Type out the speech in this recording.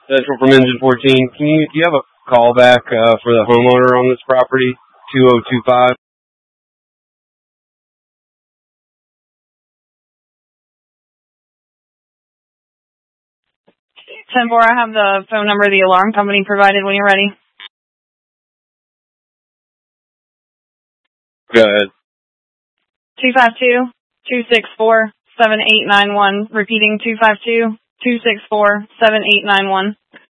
Central from Engine 14. Do you have a call back for the homeowner on this property? 2025. 10-4, I have the phone number the alarm company provided when you're ready. Go ahead. 252-264-7891. Repeating 252-264-7891.